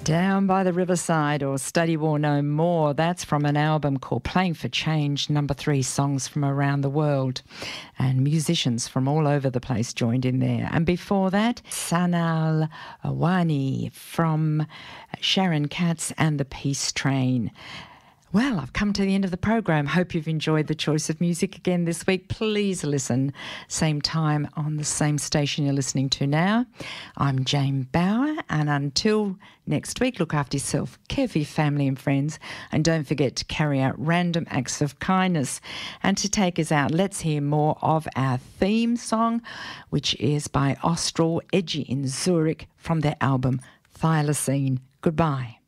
Down by the Riverside or Study War No More. That's from an album called Playing for Change, number 3, songs from around the world. And musicians from all over the place joined in there. And before that, Sanal Awani from Sharon Katz and the Peace Train. Well, I've come to the end of the program. Hope you've enjoyed the choice of music again this week. Please listen same time on the same station you're listening to now. I'm Jane Bauer, and until next week, look after yourself, care for your family and friends, and don't forget to carry out random acts of kindness. And to take us out, let's hear more of our theme song, which is by Austral Edgy in Zurich from their album Thylacine. Goodbye.